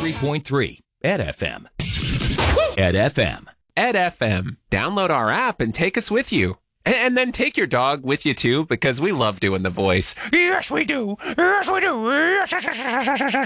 93.3 Ed FM. Ed FM. Ed FM. Download our app and take us with you. And then take your dog with you, too, because we love doing the voice. Yes, we do. Yes, we do.